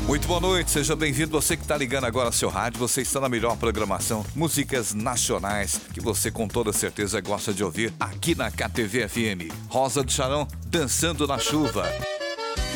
Muito boa noite, seja bem-vindo. Você que está ligando agora ao seu rádio, você está na melhor programação, músicas nacionais que você com toda certeza gosta de ouvir aqui na KTV FM. Rosa do Charão, Dançando na Chuva.